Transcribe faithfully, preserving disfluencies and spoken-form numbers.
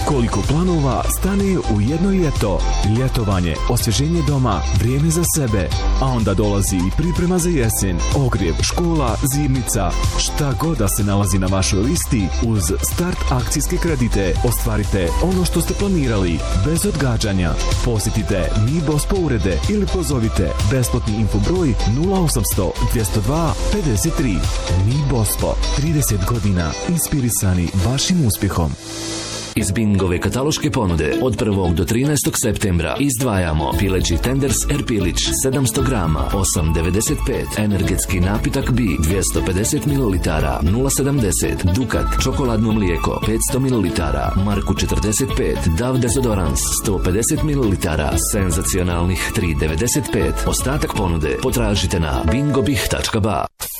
Koliko planova stane u jedno ljeto. Ljetovanje, osvježenje doma, vrijeme za sebe. A onda dolazi i priprema za jesen, ogrjev, škola, zimnica. Šta god da se nalazi na vašoj listi, uz Start akcijske kredite ostvarite ono što ste planirali, bez odgađanja. Posjetite Mi Bospo urede ili pozovite besplatni info broj nula osamsto dvjesto dva pedeset tri. Mi Bospo, trideset godina inspirisani vašim uspjehom. Iz Bingove kataloške ponude od prvog do trinaestog septembra izdvajamo pileći tenders Erpilić sedamsto grama osam devedeset pet, energetski napitak B dvjesto pedeset mililitara nula sedamdeset, Dukat čokoladno mlijeko petsto mililitara marku četrdeset pet, Dav dezodorans sto pedeset mililitara senzacionalnih tri devedeset pet. Ostatak ponude potražite na bingobih tačka ba.